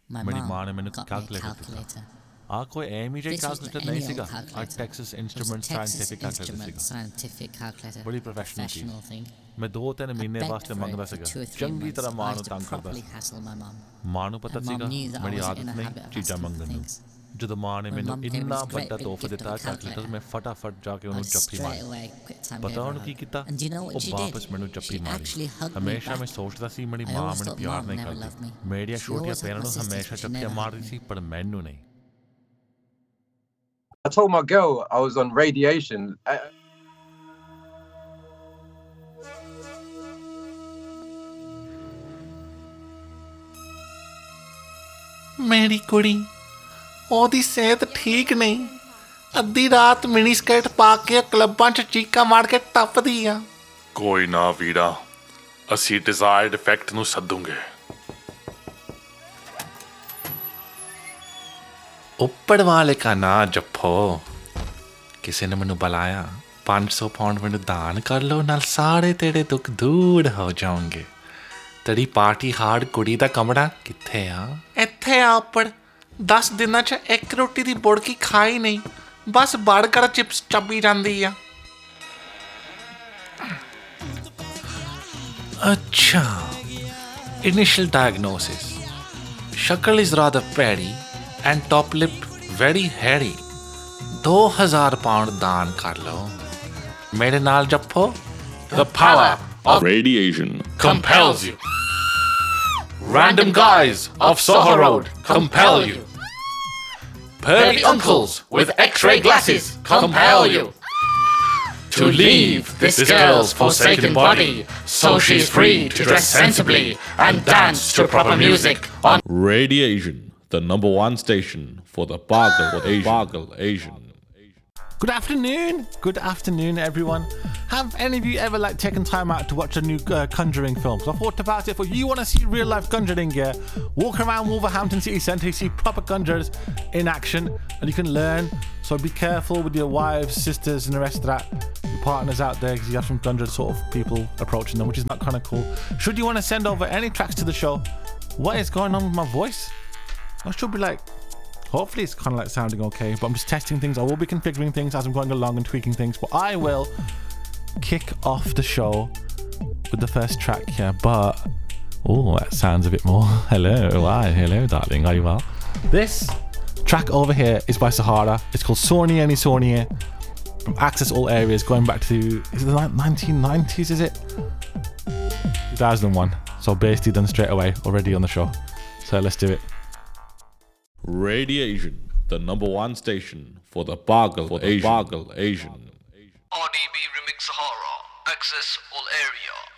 ਮੇਰੀ ਮਾਂ ਨੇ ਮੈਨੂੰ ਕੈਲਕੂਲੇਟਰ ਦਿੱਤਾ ਆ ਕੋਈ ਐਵੇਂ ਜਿਹਾ ਕੈਲਕੂਲੇਟਰ ਨਹੀਂ ਸੀਗਾ ਆ ਟੈਕਸਸ ਇੰਸਟਰੂਮੈਂਟ ਸਾਇੰਟੀਫਿਕ ਕੈਲਕੂਲੇਟਰ ਬੜੀ ਪ੍ਰੋਫੈਸ਼ਨਲ ਸੀ ਮੈਂ 2-3 ਮਹੀਨੇ ਵਾਸਤੇ ਮੰਗਦਾ ਸੀਗਾ ਚੰਗੀ ਤਰ੍ਹਾਂ ਮਾਂ ਨੂੰ ਤੰਗ ਕਰਦਾ ਸੀ ਮਾਂ ਨੂੰ ਪਤਾ ਸੀਗਾ ਮੇਰੀ ਆਦਤ ਨਹੀਂ ਚੀਜ਼ਾਂ ਮੰਗਣ ਨੂੰ ਜਦੋਂ ਮਾਂ ਨੇ ਮੈਨੂੰ ਇੰਨਾ ਵੱਡਾ ਤੋਹਫਾ ਦਿੱਤਾ ਕੈਲਕੂਲੇਟਰ ਮੈਂ ਫਟਾਫਟ ਜਾ ਕੇ ਉਹਨੂੰ ਜੱਫੀ ਮਾਰੀ ਪਤਾ ਉਹਨੂੰ ਕੀ ਕੀਤਾ ਉਹ ਵਾਪਸ ਮੈਨੂੰ ਜੱਫੀ ਮਾਰੀ ਹਮੇਸ਼ਾ ਮੈਂ ਸੋਚਦਾ ਸੀ ਮੇਰੀ ਮਾਂ ਮੈਨੂੰ ਪਿਆਰ ਨਹੀਂ ਕਰਦੀ ਮੇਰੀਆਂ ਛੋਟੀਆਂ ਭੈਣਾਂ ਨੂੰ ਹਮੇਸ਼ਾ ਜੱਫੀਆਂ ਮਾਰਦੀ ਸੀ ਪਰ ਮੈਨੂੰ ਨਹੀਂ I told my girl I was on radiation. ਮੇਰੀ ਕੁੜੀ ਉਹਦੀ ਸਿਹਤ ਠੀਕ ਨਹੀਂ ਅੱਧੀ ਰਾਤ ਮਿਨੀ ਸਕਰਟ ਪਾ ਕੇ ਕਲੱਬਾਂ 'ਚ ਚੀਕਾਂ ਮਾਰ ਕੇ ਟੱਪਦੀ ਆ ਕੋਈ ਨਾ ਵੀਰਾ ਅਸੀਂ ਡਿਜ਼ਾਇਰਡ ਇਫੈਕਟ ਨੂੰ ਸੱਦੂਗੇ ਉੱਪਰ ਵਾਲੇ ਕਾ ਨਾਂ ਜੱਫੋ ਕਿਸੇ ਨੇ ਮੈਨੂੰ ਬੁਲਾਇਆ 500 ਪਾਉਂਡ ਮੈਨੂੰ ਦਾਨ ਕਰ ਲਓ ਨਾਲ ਸਾਰੇ ਤੇਰੇ ਦੁੱਖ ਦੂਰ ਹੋ ਜਾਣਗੇ ਤੇਰੀ ਪਾਰਟੀ ਹਾਰਡ ਕੁੜੀ ਦਾ ਕਮਰਾ ਕਿੱਥੇ ਆ ਇੱਥੇ ਆ ਉੱਪਰ 10 ਦਿਨਾਂ 'ਚ ਇੱਕ ਰੋਟੀ ਦੀ ਬੁੜਕੀ ਖਾਈ ਨਹੀਂ ਬਸ ਬਰਗਰ ਚਿਪਸ ਚੱਬੀ ਜਾਂਦੀ ਆ ਅੱਛਾ ਇਨੀਸ਼ੀਅਲ ਡਾਇਗਨੋਸਿਸ ਸ਼ਕਲ ਇਜ਼ ਰਾਦਰ ਪੈਰੀ and top lip very hairy 2000 pound दान कर लो मेरे नाल जप्पो The power of radiation compels you Random guys of Soho Road compel you Pervy uncles with x-ray glasses compel you To leave this girl's forsaken body So she's free to dress sensibly And dance to proper music on Radiation The #1 station for the Bagel Asian. Good afternoon, everyone. Have any of you ever taken time out to watch a new Conjuring film? So I thought about it. If you want to see real life Conjuring, walk around Wolverhampton City Centre, you see proper conjurers in action, and you can learn. So be careful with your wives, sisters, and the rest of that. Your partners out there, because you have some conjured sort of people approaching them, which is not kind of cool. Should you want to send over any tracks to the show, what is going on with my voice? I should be hopefully it's kind of sounding okay, but I'm just testing things. I will be configuring things as I'm going along and tweaking things, but I will kick off the show with the first track here. But that sounds a bit more hello darling, are you well? This track over here is by Sahara. It's called Sornia Ni Sornia from Access All Areas, going back to, is it the 1990s, is it? 2001. So basically done straight away already on the show, so let's do it. Radiation, the #1 station for the Bagel Asian. RDB Remix Sahara, Access All Area.